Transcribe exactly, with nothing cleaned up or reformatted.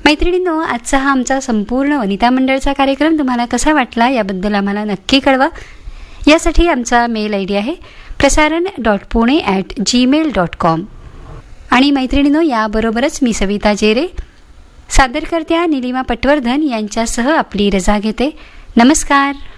मैत्रिणींनो, आजचा हा आमचा संपूर्ण वनिता मंडळचा कार्यक्रम तुम्हाला कसा वाटला याबद्दल आम्हाला नक्की कळवा. यासाठी आमचा मेल आय डी आहे प्रसारण dot Pune at Gmail dot com. आणि मैत्रिणींनो, याबरोबरच मी सविता जेरे, सादरकर्त्या निलिमा पटवर्धन यांच्यासह आपली रजा घेते. नमस्कार.